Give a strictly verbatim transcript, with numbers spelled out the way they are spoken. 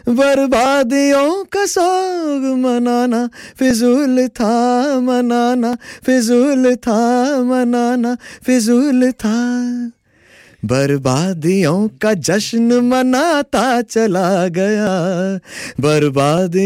बर्बादियों का सोग मनाना फिजूल था मनाना फिजूल था मनाना फिजूल था बर्बादियों का जश्न मनाता चला गया बर्बादी